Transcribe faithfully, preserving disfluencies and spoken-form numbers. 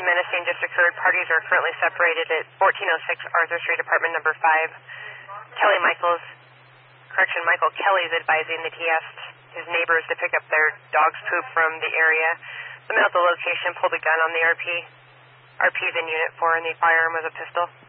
menacing just occurred. Parties are currently separated at fourteen oh six Arthur Street, apartment number five. Kelly Michaels, correction, Michael Kelly is advising that he asked his neighbors to pick up their dog's poop from the area. The man at the location pulled a gun on the R P. R P's in Unit four, and the firearm was a pistol.